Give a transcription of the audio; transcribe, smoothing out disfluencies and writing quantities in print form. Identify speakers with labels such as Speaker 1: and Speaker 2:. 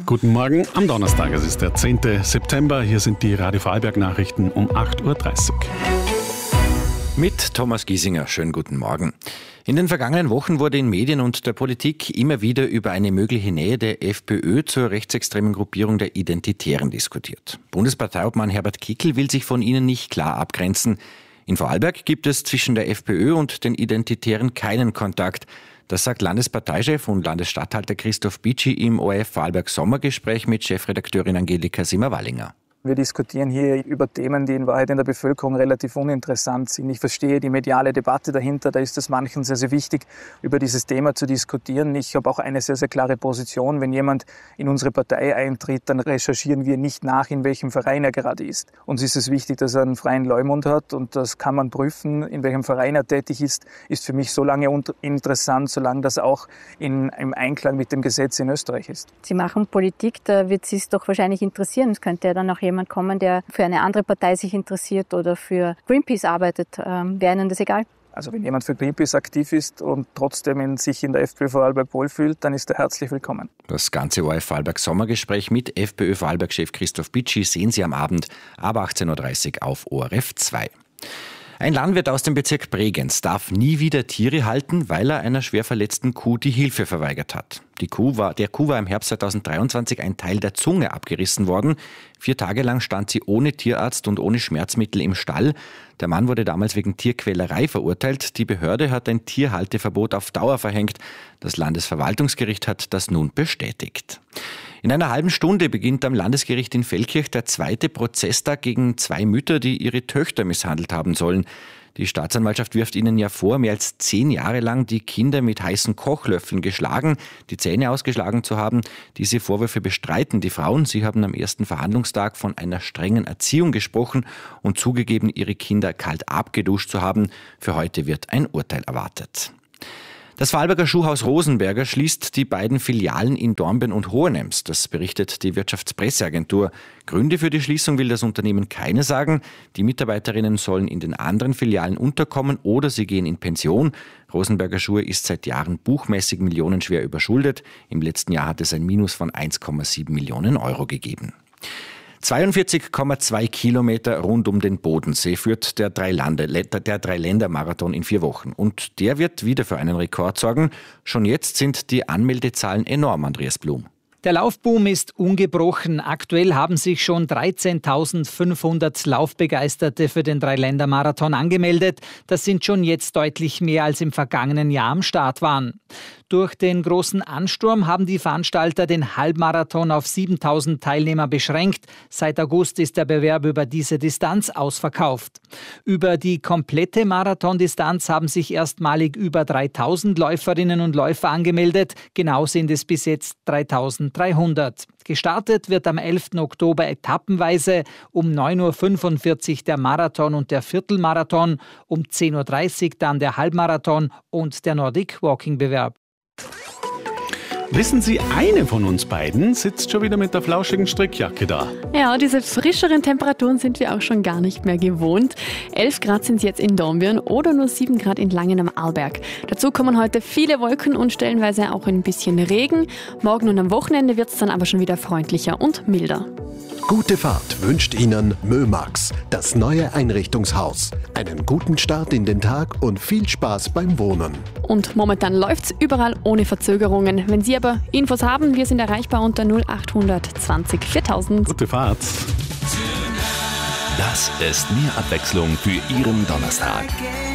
Speaker 1: Guten Morgen am Donnerstag, es ist der 10. September. Hier sind die Radio Vorarlberg-Nachrichten um 8.30 Uhr.
Speaker 2: Mit Thomas Giesinger, schönen guten Morgen. In den vergangenen Wochen wurde in Medien und der Politik immer wieder über eine mögliche Nähe der FPÖ zur rechtsextremen Gruppierung der Identitären diskutiert. Bundesparteiobmann Herbert Kickl will sich von ihnen nicht klar abgrenzen. In Vorarlberg gibt es zwischen der FPÖ und den Identitären keinen Kontakt. Das sagt Landesparteichef und Landesstatthalter Christoph Bitschi im ORF Vorarlberg Sommergespräch mit Chefredakteurin Angelika Simmer-Wallinger.
Speaker 3: Wir diskutieren hier über Themen, die in Wahrheit in der Bevölkerung relativ uninteressant sind. Ich verstehe die mediale Debatte dahinter, da ist es manchen sehr, sehr wichtig, über dieses Thema zu diskutieren. Ich habe auch eine sehr, sehr klare Position. Wenn jemand in unsere Partei eintritt, dann recherchieren wir nicht nach, in welchem Verein er gerade ist. Uns ist es wichtig, dass er einen freien Leumund hat und das kann man prüfen, in welchem Verein er tätig ist für mich so lange interessant, solange das auch im Einklang mit dem Gesetz in Österreich ist.
Speaker 4: Sie machen Politik, da wird Sie es doch wahrscheinlich interessieren. Es könnte ja dann auch jemand kommen, der für eine andere Partei sich interessiert oder für Greenpeace arbeitet. Wäre Ihnen das egal?
Speaker 3: Also wenn jemand für Greenpeace aktiv ist und trotzdem sich in der FPÖ Vorarlberg wohlfühlt, dann ist er herzlich willkommen.
Speaker 2: Das ganze ORF Vorarlberg Sommergespräch mit FPÖ Vorarlberg-Chef Christoph Bitschi sehen Sie am Abend ab 18.30 Uhr auf ORF 2. Ein Landwirt aus dem Bezirk Bregenz darf nie wieder Tiere halten, weil er einer schwer verletzten Kuh die Hilfe verweigert hat. Der Kuh war im Herbst 2023 ein Teil der Zunge abgerissen worden. 4 Tage lang stand sie ohne Tierarzt und ohne Schmerzmittel im Stall. Der Mann wurde damals wegen Tierquälerei verurteilt. Die Behörde hat ein Tierhalteverbot auf Dauer verhängt. Das Landesverwaltungsgericht hat das nun bestätigt. In einer halben Stunde beginnt am Landesgericht in Feldkirch der 2. Prozesstag gegen 2 Mütter, die ihre Töchter misshandelt haben sollen. Die Staatsanwaltschaft wirft ihnen ja vor, mehr als 10 Jahre lang die Kinder mit heißen Kochlöffeln geschlagen, die Zähne ausgeschlagen zu haben. Diese Vorwürfe bestreiten die Frauen. Sie haben am ersten Verhandlungstag von einer strengen Erziehung gesprochen und zugegeben, ihre Kinder kalt abgeduscht zu haben. Für heute wird ein Urteil erwartet. Das Vorarlberger Schuhhaus Rosenberger schließt die beiden Filialen in Dornbirn und Hohenems. Das berichtet die Wirtschaftspresseagentur. Gründe für die Schließung will das Unternehmen keine sagen. Die Mitarbeiterinnen sollen in den anderen Filialen unterkommen oder sie gehen in Pension. Rosenberger Schuhe ist seit Jahren buchmäßig millionenschwer überschuldet. Im letzten Jahr hat es ein Minus von 1,7 Millionen Euro gegeben. 42,2 Kilometer rund um den Bodensee führt der Dreiländermarathon in 4 Wochen. Und der wird wieder für einen Rekord sorgen. Schon jetzt sind die Anmeldezahlen enorm, Andreas Blum.
Speaker 5: Der Laufboom ist ungebrochen. Aktuell haben sich schon 13.500 Laufbegeisterte für den Dreiländermarathon angemeldet. Das sind schon jetzt deutlich mehr als im vergangenen Jahr am Start waren. Durch den großen Ansturm haben die Veranstalter den Halbmarathon auf 7.000 Teilnehmer beschränkt. Seit August ist der Bewerb über diese Distanz ausverkauft. Über die komplette Marathondistanz haben sich erstmalig über 3.000 Läuferinnen und Läufer angemeldet. Genau sind es bis jetzt 3.300. Gestartet wird am 11. Oktober etappenweise um 9.45 Uhr der Marathon und der Viertelmarathon, um 10.30 Uhr dann der Halbmarathon und der Nordic Walking Bewerb.
Speaker 1: Wissen Sie, eine von uns beiden sitzt schon wieder mit der flauschigen Strickjacke da.
Speaker 6: Ja, diese frischeren Temperaturen sind wir auch schon gar nicht mehr gewohnt. 11 Grad sind es jetzt in Dornbirn oder nur 7 Grad in Langen am Arlberg. Dazu kommen heute viele Wolken und stellenweise auch ein bisschen Regen. Morgen und am Wochenende wird es dann aber schon wieder freundlicher und milder.
Speaker 7: Gute Fahrt wünscht Ihnen Mömax, das neue Einrichtungshaus. Einen guten Start in den Tag und viel Spaß beim Wohnen.
Speaker 6: Und momentan läuft's überall ohne Verzögerungen. Wenn Sie aber Infos haben, wir sind erreichbar unter 0820 4000.
Speaker 1: Gute Fahrt.
Speaker 8: Das ist mehr Abwechslung für Ihren Donnerstag.